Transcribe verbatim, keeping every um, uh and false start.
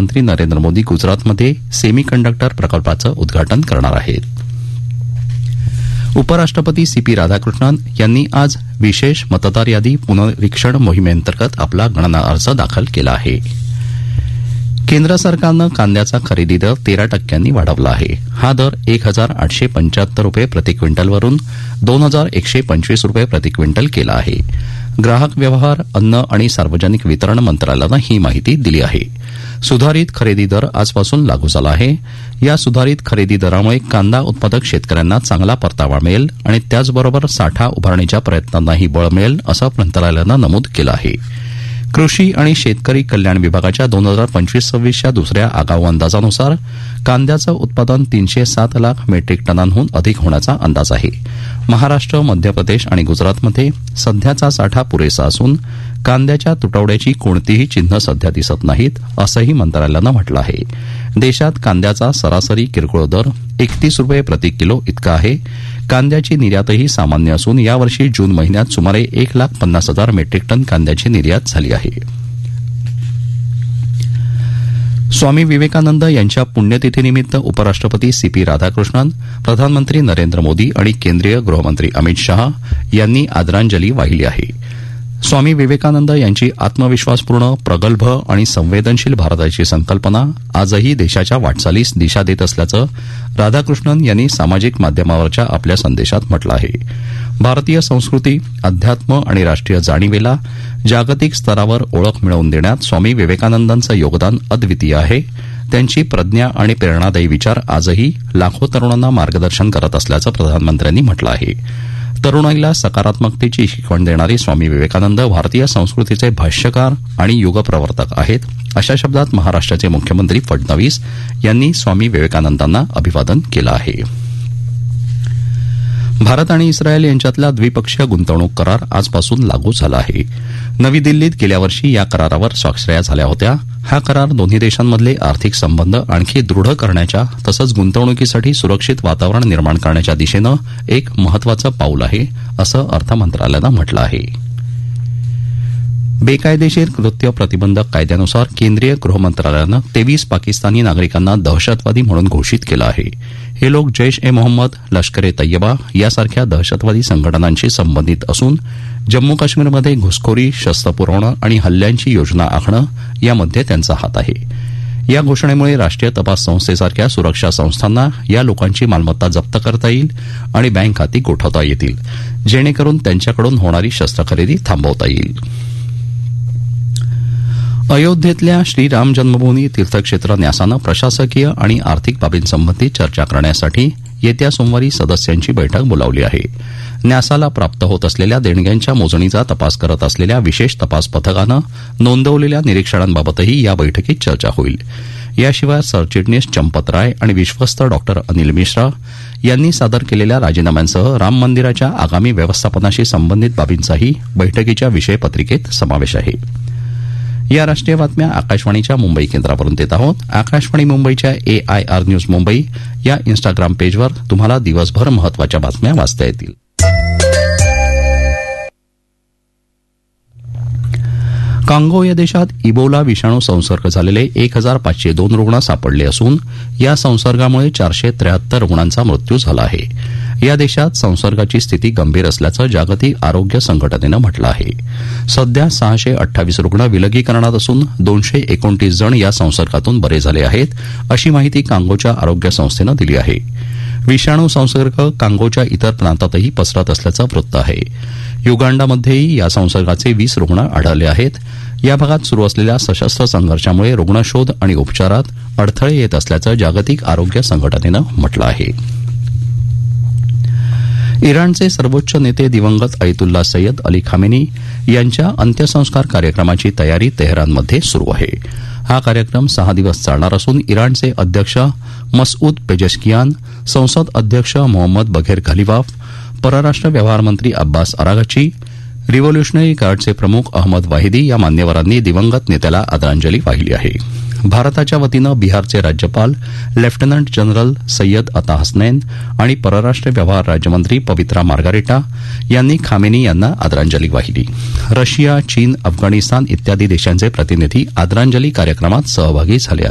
प्रधानमंत्री नरेंद्र मोदी गुजरातमध्ये semi conductor प्रकल्पाचं उद्घाटन करणार आहेत. उपराष्ट्रपती सी पी राधाकृष्णन यांनी आज विशेष मतदार यादी पुनरीक्षण मोहिमेअंतर्गत आपला गणना अर्ज दाखल केला आहे. केंद्र सरकारनं कांद्याचा खरेदी दर तेरा टक्क्यांनी वाढवला आहे. हा दर एक हजार आठशे पंच्याहत्तर रुपये प्रति क्विंटलवरून दोन हजार एकशे पंचवीस रुपये प्रति क्विंटल केला आहे. ग्राहक व्यवहार, अन्न आणि सार्वजनिक वितरण मंत्रालयानं ही माहिती दिली आहे. सुधारित खरेदी दर आजपासून लागू झाला आहे. या सुधारित खरेदी दरामुळे कांदा उत्पादक शेतकऱ्यांना चांगला परतावा मिळेल आणि त्याचबरोबर साठा उभारणीच्या प्रयत्नांनाही बळ मिळेल असं मंत्रालयानं नमूद केलं आहे. कृषी आणि शेतकरी कल्याण विभागाच्या दोन हजार पंचवीस सव्वीसच्या दुसऱ्या आगाऊ अंदाजानुसार कांद्याचं उत्पादन तीनशे सात लाख मेट्रिक टनांहून अधिक होण्याचा अंदाज आहे. महाराष्ट्र, मध्य प्रदेश आणि गुजरातमध्ये सध्याचा साठा पुरेसा असून कांद्याच्या तुटवड्याची कोणतीही चिन्ह सध्या दिसत नाहीत असंही मंत्रालयानं म्हटलं आहे. देशात कांद्याचा सरासरी किरकोळ दर एकतीस रुपये प्रति किलो इतका आहे. कांद्याची निर्यातही सामान्य असून यावर्षी जून महिन्यात सुमारे एक लाख पन्नास हजार मेट्रिक टन कांद्याची निर्यात झाली आहे. स्वामी विवेकानंद यांच्या पुण्यतिथीनिमित्त उपराष्ट्रपती सी पी राधाकृष्णन, प्रधानमंत्री नरेंद्र मोदी आणि केंद्रीय गृहमंत्री अमित शाह यांनी आदरांजली वाहिली आहे. स्वामी विवेकानंद यांची आत्मविश्वासपूर्ण, प्रगल्भ आणि संवेदनशील भारताची संकल्पना आजही देशाच्या वाटचालीस दिशा देत असल्याचं राधाकृष्णन यांनी सामाजिक माध्यमावरच्या आपल्या संदेशात म्हटलं आहे. भारतीय संस्कृती, अध्यात्म आणि राष्ट्रीय जाणीवेला जागतिक स्तरावर ओळख मिळवून देण्यात स्वामी विवेकानंदांचं योगदान अद्वितीय आहे. त्यांची प्रज्ञा आणि प्रेरणादायी विचार आजही लाखो तरुणांना मार्गदर्शन करत असल्याचं प्रधानमंत्र्यांनी म्हटलं आहे. तरुणाईला सकारात्मकतेची शिकवण देणारे स्वामी विवेकानंद भारतीय संस्कृतीचे भाष्यकार आणि युगप्रवर्तक आहेत, अशा शब्दात महाराष्ट्राचे मुख्यमंत्री फडणवीस यांनी स्वामी विवेकानंदांना अभिवादन केलं आहे. भारत आणि इस्रायल यांच्यातला द्विपक्षीय गुंतवणूक करार आजपासून लागू झाला आहे. नवी दिल्लीत गेल्या वर्षी या करारावर स्वाक्षऱ्या झाल्या होत्या. हा करार दोन्ही देशांमधले आर्थिक संबंध आणखी दृढ करण्याच्या तसंच गुंतवणुकीसाठी सुरक्षित वातावरण निर्माण करण्याच्या दिशेनं एक महत्वाचं पाऊल आहे, असं अर्थमंत्रालयानं म्हटलं आहे. बेकायदेशीर कृत्य प्रतिबंधक कायद्यानुसार केंद्रीय गृहमंत्रालयानं तेवीस पाकिस्तानी नागरिकांना दहशतवादी म्हणून घोषित केलं आहे. हे लोक जैश ए मोहम्मद, लष्कर ए तय्यबा यासारख्या दहशतवादी संघटनांशी संबंधित असून जम्मू काश्मीरमध्ये घुसखोरी, शस्त्र पुरवणं आणि हल्ल्यांची योजना आखणं यामध्ये त्यांचा हात आहे. या घोषणेमुळे राष्ट्रीय तपास संस्थेसारख्या सुरक्षा संस्थांना या लोकांची मालमत्ता जप्त करता येईल आणि बँक खाती गोठवता येतील, जेणेकरून त्यांच्याकडून होणारी शस्त्र खरेदी थांबवता येईल. अयोध्येतल्या श्रीराम जन्मभूमी तीर्थक्षेत्र न्यासानं प्रशासकीय आणि आर्थिक बाबींसंबंधी चर्चा करण्यासाठी येत्या सोमवारी सदस्यांची बैठक बोलावली आहे. न्यासाला प्राप्त होत असलेल्या देणग्यांच्या मोजणीचा तपास करत असलेल्या विशेष तपास पथकानं नोंदवलेल्या निरीक्षणांबाबतही या बैठकीत चर्चा होईल. याशिवाय सरचिटणीस चंपत राय आणि विश्वस्त डॉक्टर अनिल मिश्रा यांनी सादर केलेल्या राजीनाम्यांसह राम मंदिराच्या आगामी व्यवस्थापनाशी संबंधित बाबींचाही बैठकीच्या विषयपत्रिकेत समावेश आहे. या राष्ट्रीय बातम्या आकाशवाणीच्या मुंबई केंद्रावरून देत आहोत. आकाशवाणी मुंबईच्या ए आय आर न्यूज मुंबई या इन्स्टाग्राम पेजवर तुम्हाला दिवसभर महत्वाच्या बातम्या वाचता येतील. कांगो या देशात इबोला विषाणू संसर्ग झालेले एक हजार पाचशे दोन रुग्ण सापडले असून या संसर्गामुळे चारशे त्र्याहत्तर रुग्णांचा मृत्यू झाला आहे. या देशात संसर्गाची स्थिती गंभीर असल्याचं जागतिक आरोग्य संघटनेनं म्हटलं आहे. सध्या सहाशे अठ्ठावीस रुग्ण विलगीकरणात असून दोनशे एकोणतीस जण या संसर्गातून बरे झाले आहेत, अशी माहिती कांगोच्या आरोग्य संस्थेनं दिली आहे. विषाणू संसर्ग कांगोच्या इतर प्रांतातही पसरत असल्याचं वृत्त आहे. युगांडामध्येही या संसर्गाचे वीस रुग्ण आढळले आहेत. या भागात सुरू असलेल्या सशस्त्र संघर्षामुळे रुग्णशोध आणि उपचारात अडथळे येत असल्याचं जागतिक आरोग्य संघटनेनं म्हटलं आहे. इराणचे सर्वोच्च नेते दिवंगत अयतुल्ला सय्यद अली खामेनी यांच्या अंत्यसंस्कार कार्यक्रमाची तयारी तेहरानमध्ये सुरू आहे. हा कार्यक्रम सहा दिवस चालणार असून इराणचे अध्यक्ष मसऊद पेजेशकियान, संसद अध्यक्ष मोहम्मद बघेर घलिबाफ, परराष्ट्र व्यवहार मंत्री अब्बास अरागची, रिव्होल्युशनरी गार्डचे प्रमुख अहमद वाहिदी या मान्यवरांनी दिवंगत नेत्याला आदरांजली वाहिली आहे. भारताच्या वतीनं बिहारचे राज्यपाल लेफ्टनंट जनरल सय्यद अता हसनैन आणि परराष्ट्र व्यवहार राज्यमंत्री पवित्रा मार्गारेटा यांनी खामेनी यांना आदरांजली वाहिली. रशिया, चीन, अफगाणिस्तान इत्यादी देशांचे प्रतिनिधी आदरांजली कार्यक्रमात सहभागी झाले आहेत.